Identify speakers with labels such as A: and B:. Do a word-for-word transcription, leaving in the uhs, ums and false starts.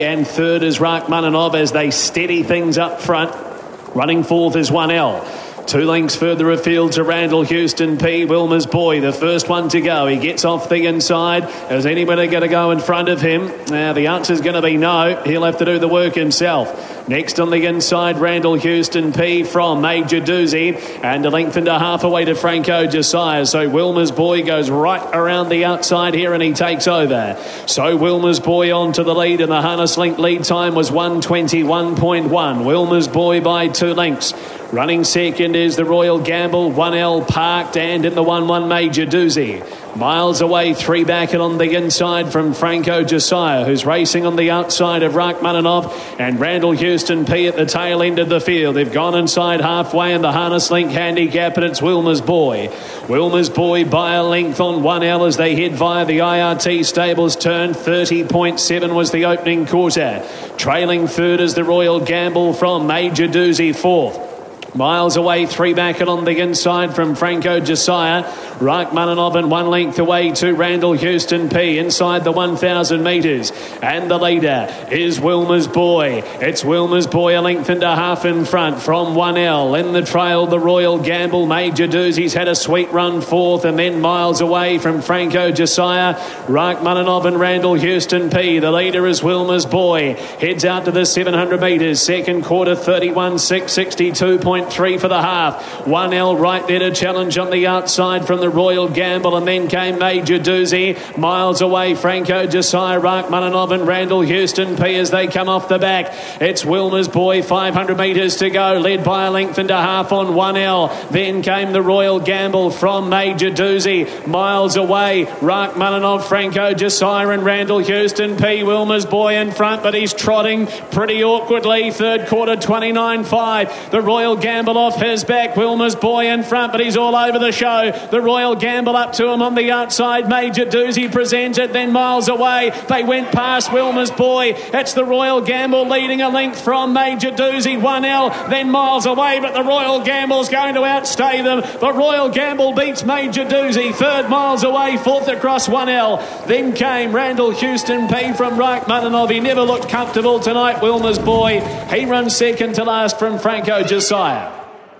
A: And third is Rachmaninoff as they steady things up front. Running fourth is one L. Two lengths further afield to Randall Houston P. Wilmer's Boy, the first one to go. He gets off the inside. Is anybody going to go in front of him? Now, the answer's going to be no. He'll have to do the work himself. Next on the inside, Randall Houston P from Major Doozy. And a length and a half away to Franco Josiah. So Wilmer's Boy goes right around the outside here and he takes over. So Wilmer's Boy on to the lead, and the harness link lead time was one twenty-one point one. Wilmer's Boy by two lengths. Running second is the Royal Gamble, one L parked, and in the one one Major Doozy. Miles away, three back and on the inside from Franco Josiah, who's racing on the outside of Rachmaninoff, and Randall Houston P at the tail end of the field. They've gone inside halfway in the harness link handicap, and it's Wilmer's Boy. Wilmer's Boy by a length on one L as they head via the I R T Stables turn. thirty point seven was the opening quarter. Trailing third is the Royal Gamble from Major Doozy, fourth. Miles away, three back and on the inside from Franco Josiah. Rachmaninoff and one length away to Randall Houston P inside the one thousand metres. And the leader is Wilmer's Boy. It's Wilmer's Boy a length and a half in front from one L. In the trail, the Royal Gamble. Major Doozy's had a sweet run fourth, and then miles away from Franco Josiah. Rachmaninoff and Randall Houston P. The leader is Wilmer's Boy. Heads out to the seven hundred metres. Second quarter, thirty-one six sixty-two point three for the half. one L right there to challenge on the outside from the Royal Gamble, and then came Major Doozy. Miles away, Franco Josiah, Rachmaninoff and Randall Houston P as they come off the back. It's Wilmer's Boy, five hundred metres to go, led by a length and a half on one L. Then came the Royal Gamble from Major Doozy. Miles away, Rachmaninoff, Franco Josiah and Randall Houston P. Wilmer's Boy in front, but he's trotting pretty awkwardly. Third quarter, twenty-nine five. The Royal Gamble Gamble off his back. Wilmer's Boy in front, but he's all over the show. The Royal Gamble up to him on the outside. Major Doozy presented, then miles away. They went past Wilmer's Boy. It's the Royal Gamble leading a length from Major Doozy. one L, then miles away, but the Royal Gamble's going to outstay them. The Royal Gamble beats Major Doozy. Third miles away, fourth across one L. Then came Randall Houston P from Rachmaninoff. He never looked comfortable tonight, Wilmer's Boy. He runs second to last from Franco Josiah.